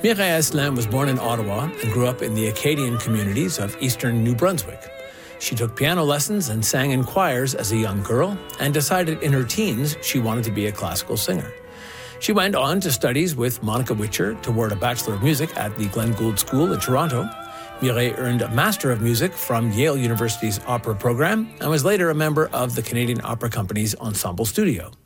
Mireille Asselin was born in Ottawa and grew up in the Acadian communities of eastern New Brunswick. She took piano lessons and sang in choirs as a young girl and decided in her teens she wanted to be a classical singer. She went on to studies with Monica Witcher toward a Bachelor of Music at the Glenn Gould School in Toronto. Mireille earned a Master of Music from Yale University's opera program and was later a member of the Canadian Opera Company's Ensemble Studio.